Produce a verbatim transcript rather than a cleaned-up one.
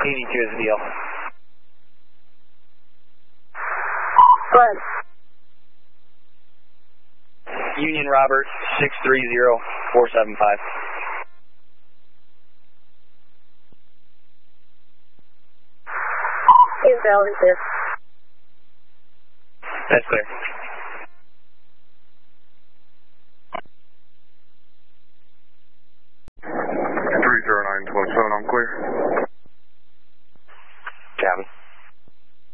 eighty-two is the deal. Go ahead. Union Robert, six three zero four seven five. Invalid is clear. That's clear. three zero nine two seven, I'm clear.